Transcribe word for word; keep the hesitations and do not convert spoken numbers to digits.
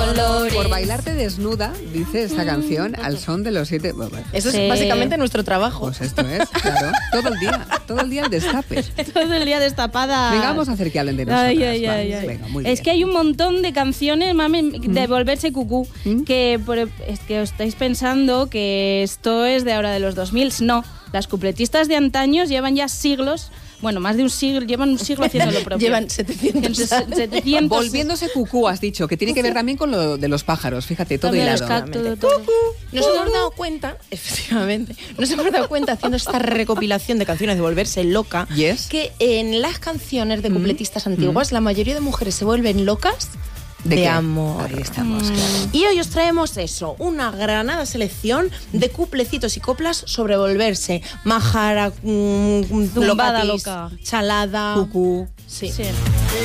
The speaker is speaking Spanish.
colores. Por bailarte desnuda, dice esta canción, al son de los siete... Bueno, Eso Sí. es básicamente nuestro trabajo. pues esto es, claro, todo el día, todo el día el destape. Todo el día destapada. Venga, vamos a hacer que hablen de nosotras. Ay, ay, va. ay, ay. Venga, muy Es bien. que hay un montón de canciones, mami, de volverse cucú, ¿Mm? que por- es que os estáis pensando que esto es de ahora de los dos mil. No, las cupletistas de antaños llevan ya siglos, bueno, más de un siglo, llevan un siglo haciendo lo propio. Llevan setecientos años. setecientos Volviéndose cucú, has dicho, que tiene que ver también con lo de los pájaros, fíjate, todo También los hilado. cactus, todo. Nos hemos dado cuenta, efectivamente, nos hemos dado cuenta haciendo esta recopilación de canciones de volverse loca, Yes. que en las canciones de cupletistas antiguas la mayoría de mujeres se vuelven locas de, qué? amor. Ahí estamos, claro. Y hoy os traemos eso, una granada selección de cuplecitos y coplas sobre volverse majara, mm, Tumbada locatis, loca. chalada, Cucú. Sí. Sí.